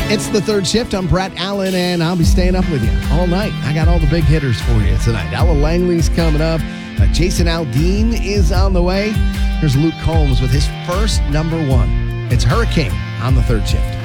It's the third shift. I'm Brett Allen, and I'll be staying up with you all night. I got all the big hitters for you tonight. Ella Langley's coming up. Jason Aldean is on the way. Here's Luke Combs with his first number one. It's Hurricane on the third shift.